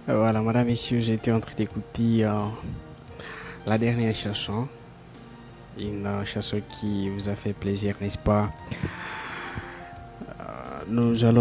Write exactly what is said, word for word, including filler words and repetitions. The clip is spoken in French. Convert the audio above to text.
Voilà, madame, messieurs, j'étais en train d'écouter euh, la dernière chanson. Une euh, chanson qui vous a fait plaisir, n'est-ce pas? Nous allons